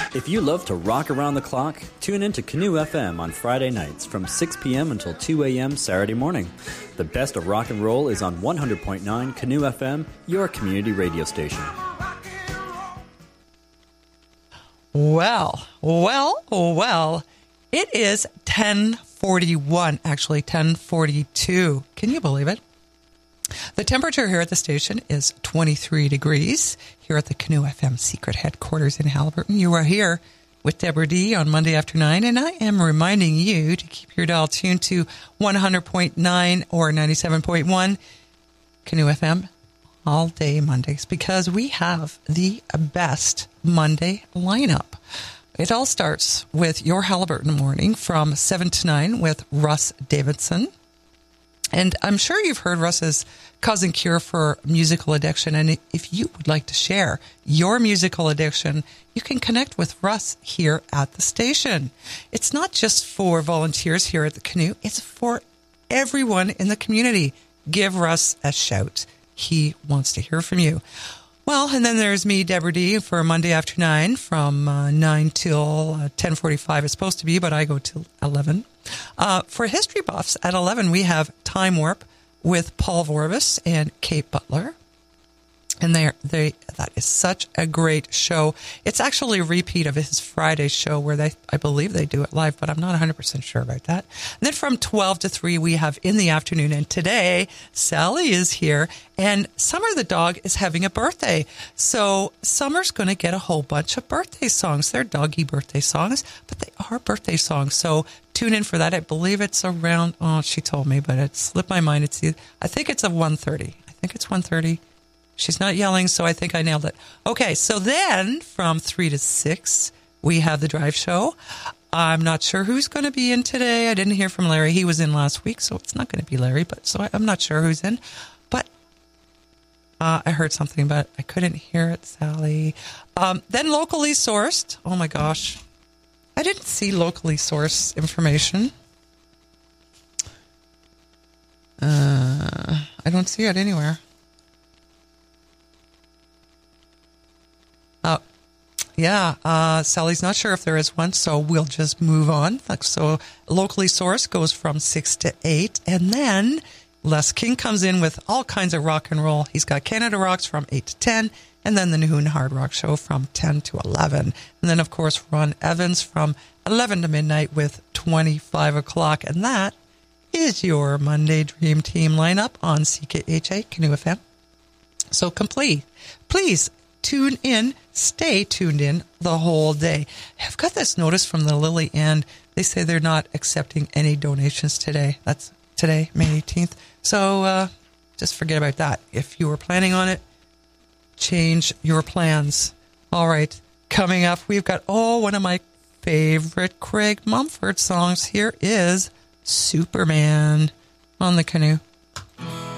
If you love to rock around the clock, tune in to Canoe FM on Friday nights from 6 p.m. until 2 a.m. Saturday morning. The best of rock and roll is on 100.9 Canoe FM, your community radio station. Well, it is 10:41, actually 10:42. Can you believe it? The temperature here at the station is 23 degrees here at the Canoe FM secret headquarters in Haliburton. You are here with Deborah D on Monday after 9, and I am reminding you to keep your dial tuned to 100.9 or 97.1 Canoe FM all day Mondays, because we have the best Monday lineup. It all starts with your Haliburton morning from 7 to 9 with Russ Davidson. And I'm sure you've heard Russ's cousin cure for musical addiction. And if you would like to share your musical addiction, you can connect with Russ here at the station. It's not just for volunteers here at the Canoe. It's for everyone in the community. Give Russ a shout. He wants to hear from you. Well, and then there's me, Deborah D, for Monday after 9 from 9 till 10:45 it's supposed to be, but I go till 11. For history buffs, at 11, we have Time Warp with Paul Vorvis and Kate Butler. And that is such a great show. It's actually a repeat of his Friday show where I believe they do it live, but I'm not 100% sure about that. And then from 12 to 3, we have In the Afternoon. And today, Sally is here, and Summer the dog is having a birthday. So Summer's going to get a whole bunch of birthday songs. They're doggy birthday songs, but they are birthday songs. So tune in for that. I believe it's around, she told me, but it slipped my mind. I think it's 1:30. I think it's 1:30. She's not yelling, so I think I nailed it. Okay, so then from 3 to 6, we have the drive show. I'm not sure who's going to be in today. I didn't hear from Larry. He was in last week, so it's not going to be Larry. But so I'm not sure who's in. But I heard something, but I couldn't hear it, Sally. Then locally sourced. Oh, my gosh. I didn't see locally sourced information. I don't see it anywhere. Sally's not sure if there is one, so we'll just move on. So locally sourced goes from 6 to 8, and then Les King comes in with all kinds of rock and roll. He's got Canada Rocks from 8 to 10, and then the Noon Hard Rock Show from 10 to 11. And then, of course, Ron Evans from 11 to midnight with 25 o'clock, and that is your Monday Dream Team lineup on CKHA Canoe FM. So please tune in, stay tuned in the whole day. I've got this notice from the Lily Ann. They say they're not accepting any donations today. That's today, May 18th. So just forget about that. If you were planning on it, change your plans. All right, coming up, we've got, one of my favorite Craig Mumford songs. Here is Superman on the Canoe.